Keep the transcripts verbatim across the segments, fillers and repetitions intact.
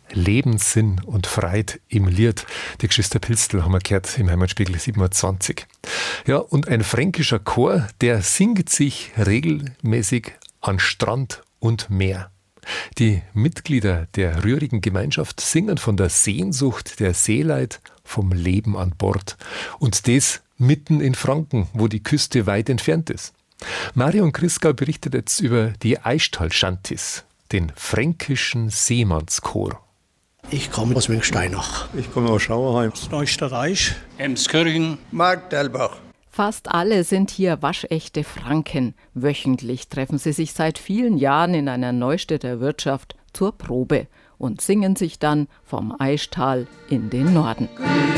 Lebenssinn und Freit im Lied. Die Geschwister Pilstl haben wir gehört im Heimatspiegel siebenundzwanzig. Ja, und ein fränkischer Chor, der singt sich regelmäßig an Strand und Meer. Die Mitglieder der rührigen Gemeinschaft singen von der Sehnsucht der Seeleid, vom Leben an Bord. Und das mitten in Franken, wo die Küste weit entfernt ist. Marion Christgau berichtet jetzt über die Eichtal-Schantis, den fränkischen Seemannschor. Ich komme aus Mengsteinach. Ich komme aus Schauerheim. Aus Neustadt-Aisch. Emskirchen. Markdelbach. Fast alle sind hier waschechte Franken. Wöchentlich treffen sie sich seit vielen Jahren in einer Neustädter Wirtschaft zur Probe und singen sich dann vom Eichtal in den Norden.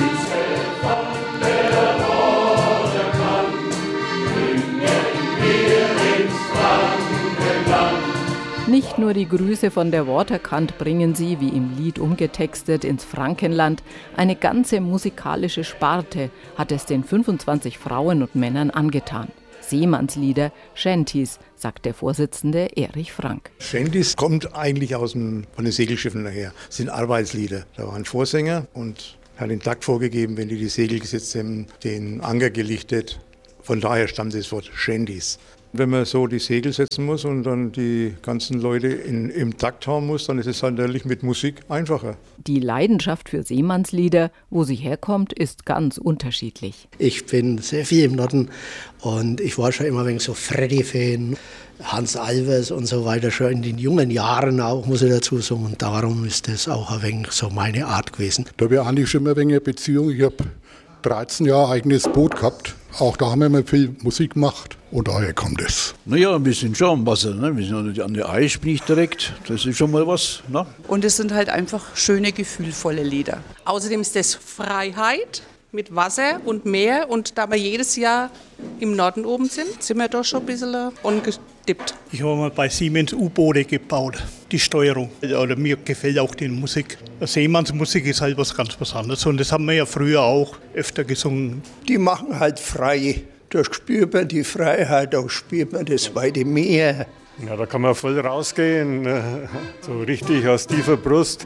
Nicht nur die Grüße von der Waterkant bringen sie, wie im Lied umgetextet, ins Frankenland. Eine ganze musikalische Sparte hat es den fünfundzwanzig Frauen und Männern angetan. Seemannslieder, Shanties, sagt der Vorsitzende Erich Frank. Shanties kommt eigentlich aus dem, von den Segelschiffen daher. Das sind Arbeitslieder. Da war ein Vorsänger und hat den Takt vorgegeben, wenn die die Segel gesetzt haben, den Anker gelichtet. Von daher stammt das Wort Shanties. Wenn man so die Segel setzen muss und dann die ganzen Leute in, im Takt haben muss, dann ist es halt natürlich mit Musik einfacher. Die Leidenschaft für Seemannslieder, wo sie herkommt, ist ganz unterschiedlich. Ich bin sehr viel im Norden und ich war schon immer ein wenig so Freddy-Fan, Hans Alves und so weiter, schon in den jungen Jahren auch, muss ich dazu sagen. Und darum ist das auch ein wenig so meine Art gewesen. Da habe ich eigentlich schon immer ein wenig eine Beziehung. Ich habe dreizehn Jahre eigenes Boot gehabt. Auch da haben wir immer viel Musik gemacht und daher kommt es. Naja, wir sind schon am Wasser, ne? Wir sind an der Aisch bin ich direkt, das ist schon mal was. Ne? Und es sind halt einfach schöne, gefühlvolle Lieder. Außerdem ist das Freiheit mit Wasser und Meer und da wir jedes Jahr im Norden oben sind, sind wir doch schon ein bisschen ungedippt. Ich habe mal bei Siemens U-Boote gebaut, die Steuerung. Oder mir gefällt auch die Musik. Seemannsmusik ist halt was ganz Besonderes und das haben wir ja früher auch öfter gesungen. Die machen halt frei. Da spürt man die Freiheit, da spürt man das weite Meer. Ja, da kann man voll rausgehen, so richtig aus tiefer Brust.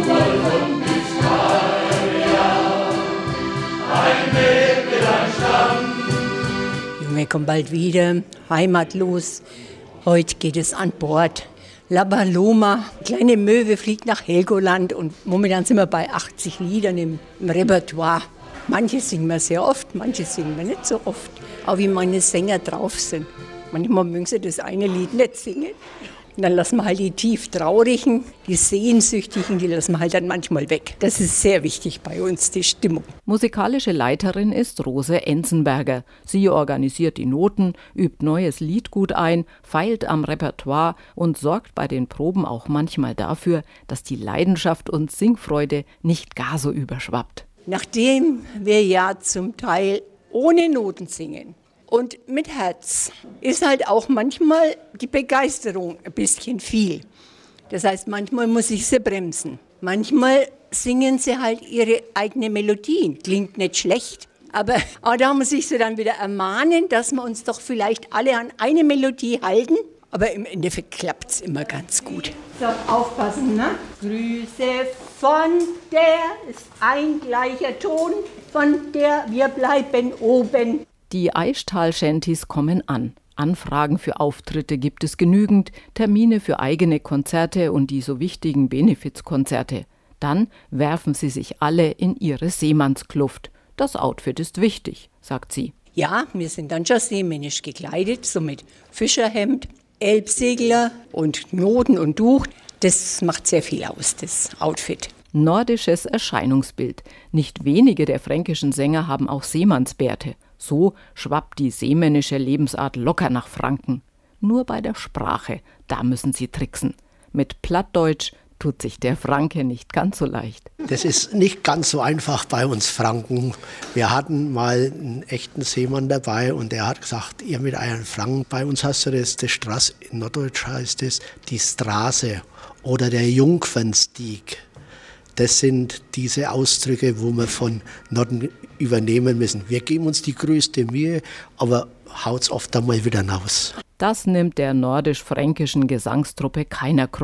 Wir kommen bald wieder, heimatlos. Heute geht es an Bord. Labaloma, kleine Möwe fliegt nach Helgoland und momentan sind wir bei achtzig Liedern im, im Repertoire. Manche singen wir sehr oft, manche singen wir nicht so oft. Auch wie meine Sänger drauf sind. Manchmal mögen sie das eine Lied nicht singen. Und dann lassen wir halt die tief Traurigen, die Sehnsüchtigen, die lassen wir halt dann manchmal weg. Das ist sehr wichtig bei uns, die Stimmung. Musikalische Leiterin ist Rose Enzenberger. Sie organisiert die Noten, übt neues Liedgut ein, feilt am Repertoire und sorgt bei den Proben auch manchmal dafür, dass die Leidenschaft und Singfreude nicht gar so überschwappt. Nachdem wir ja zum Teil ohne Noten singen und mit Herz, ist halt auch manchmal die Begeisterung ein bisschen viel. Das heißt, manchmal muss ich sie bremsen. Manchmal singen sie halt ihre eigene Melodien. Klingt nicht schlecht, aber auch da muss ich sie dann wieder ermahnen, dass wir uns doch vielleicht alle an eine Melodie halten. Aber im Endeffekt klappt es immer ganz gut. So, aufpassen, ne? Grüße von der ist ein gleicher Ton, von der wir bleiben oben. Die Eichtal-Shanties kommen an. Anfragen für Auftritte gibt es genügend, Termine für eigene Konzerte und die so wichtigen Benefizkonzerte. Dann werfen sie sich alle in ihre Seemannskluft. Das Outfit ist wichtig, sagt sie. Ja, wir sind dann schon seemännisch gekleidet, so mit Fischerhemd, Elbsegler und Noten und Tuch. Das macht sehr viel aus, das Outfit. Nordisches Erscheinungsbild. Nicht wenige der fränkischen Sänger haben auch Seemannsbärte. So schwappt die seemännische Lebensart locker nach Franken. Nur bei der Sprache, da müssen sie tricksen. Mit Plattdeutsch tut sich der Franke nicht ganz so leicht. Das ist nicht ganz so einfach bei uns Franken. Wir hatten mal einen echten Seemann dabei und der hat gesagt, ihr mit euren Franken, bei uns hast du das, das Straß, in Norddeutsch heißt es die Straße oder der Jungfernstieg. Das sind diese Ausdrücke, wo wir von Norden übernehmen müssen. Wir geben uns die größte Mühe, aber haut's oft einmal wieder raus. Das nimmt der nordisch-fränkischen Gesangstruppe keiner krumm.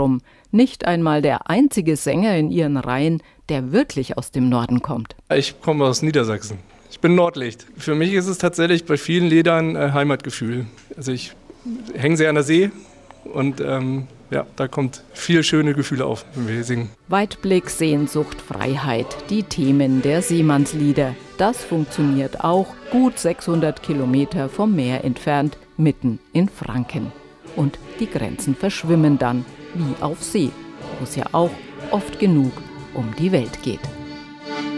Nicht einmal der einzige Sänger in ihren Reihen, der wirklich aus dem Norden kommt. Ich komme aus Niedersachsen. Ich bin Nordlicht. Für mich ist es tatsächlich bei vielen Liedern äh, Heimatgefühl. Also ich hänge sehr an der See und ähm, ja, da kommt viel schöne Gefühle auf, wenn wir hier singen. Weitblick, Sehnsucht, Freiheit, die Themen der Seemannslieder. Das funktioniert auch gut sechshundert Kilometer vom Meer entfernt, mitten in Franken. Und die Grenzen verschwimmen dann, wie auf See, wo es ja auch oft genug um die Welt geht.